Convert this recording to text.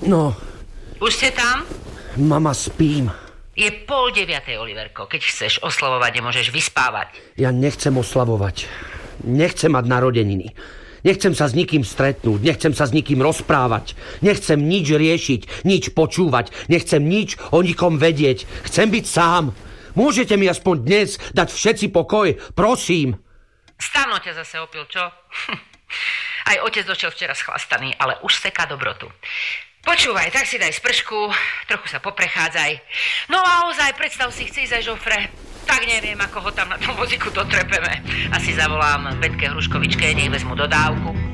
No. Už ste tam? Mama, spím. Je 8:30, Oliverko. Keď chceš oslavovať, nemôžeš vyspávať. Ja nechcem oslavovať. Nechcem mať narodeniny. Nechcem sa s nikým stretnúť. Nechcem sa s nikým rozprávať. Nechcem nič riešiť, nič počúvať. Nechcem nič o nikom vedieť. Chcem byť sám. Môžete mi aspoň dnes dať všetci pokoj? Prosím. Stano ťa zase opil, čo? Aj otec došiel včera schlastaný, ale už seká dobrotu. Počúvaj, tak si daj spršku, trochu sa poprechádzaj. No a ozaj, predstav si, chci ísť aj Žofre. Tak neviem, ako ho tam na tom vozíku dotrepeme. Asi zavolám Betke Hruškovičke, nech vezmu dodávku.